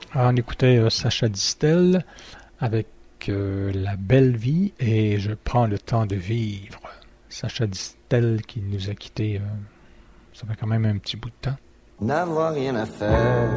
On écoutait Sacha Distel avec La Belle Vie et Je prends le temps de vivre. Sacha Distel qui nous a quittés, ça fait quand même un petit bout de temps. N'avoir rien à faire,